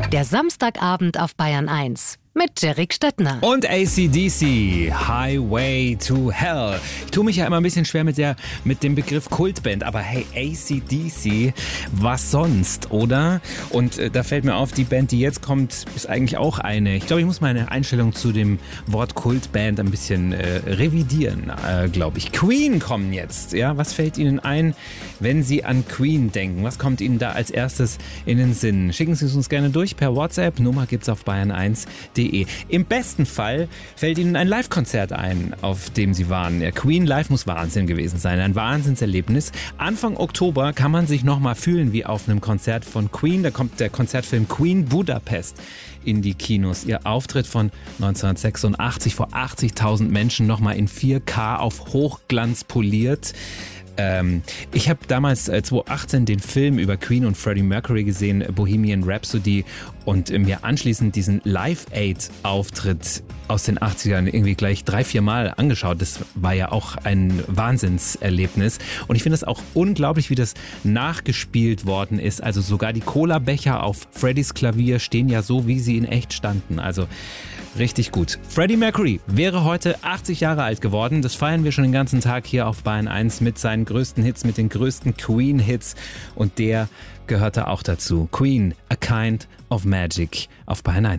Der Samstagabend auf Bayern 1 mit Jerrik Stettner. Und AC/DC, Highway to Hell. Ich tue mich ja immer ein bisschen schwer mit dem Begriff Kultband, aber hey, AC/DC, was sonst, oder? Und da fällt mir auf, die Band, die jetzt kommt, ist eigentlich auch eine. Ich glaube, ich muss meine Einstellung zu dem Wort Kultband ein bisschen revidieren, glaube ich. Queen kommen jetzt, ja? Was fällt Ihnen ein, wenn Sie an Queen denken? Was kommt Ihnen da als erstes in den Sinn? Schicken Sie es uns gerne durch per WhatsApp. Nummer gibt's auf bayern1.de. Im besten Fall fällt Ihnen ein Live-Konzert ein, auf dem Sie waren. Ja, Queen Live muss Wahnsinn gewesen sein, ein Wahnsinnserlebnis. Anfang Oktober kann man sich nochmal fühlen wie auf einem Konzert von Queen. Da kommt der Konzertfilm Queen Budapest in die Kinos. Ihr Auftritt von 1986 vor 80.000 Menschen nochmal in 4K auf Hochglanz poliert. Ich habe damals 2018 den Film über Queen und Freddie Mercury gesehen, Bohemian Rhapsody, und mir anschließend diesen Live-Aid-Auftritt aus den 80ern irgendwie gleich 3-4 Mal angeschaut. Das war ja auch ein Wahnsinnserlebnis. Und ich finde es auch unglaublich, wie das nachgespielt worden ist. Also sogar die Cola-Becher auf Freddys Klavier stehen ja so, wie sie in echt standen. Also richtig gut. Freddie Mercury wäre heute 80 Jahre alt geworden. Das feiern wir schon den ganzen Tag hier auf Bayern 1 mit seinen größten Hits, mit den größten Queen-Hits. Und der gehörte auch dazu. Queen, A Kind of Magic auf Bayern 1.